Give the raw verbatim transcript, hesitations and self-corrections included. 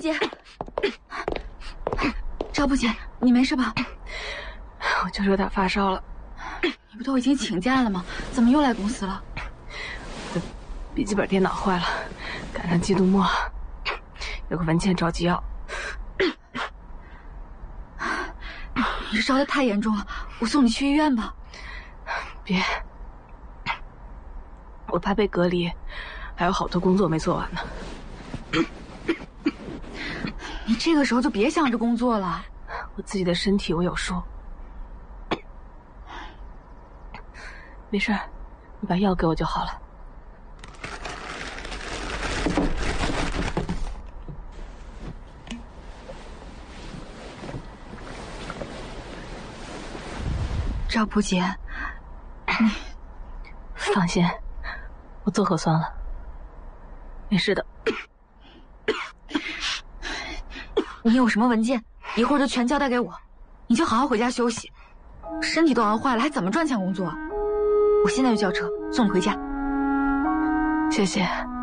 姐，赵不姐，你没事吧？ 我就是有点发烧了。 你不都已经请假了吗？怎么又来公司了？ 我笔记本电脑坏了，赶上季度末，有个文件着急要。 你烧得太严重了，我送你去医院吧。 别，我怕被隔离，还有好多工作没做完呢。 你这个时候就别想着工作了， 我自己的身体我有数。没事，你把药给我就好了。 赵普姐，你放心，我做核酸了，没事的。 你有什么文件，一会儿就全交代给我，你就好好回家休息。身体都熬坏了，还怎么赚钱工作？我现在就叫车送你回家。 谢谢。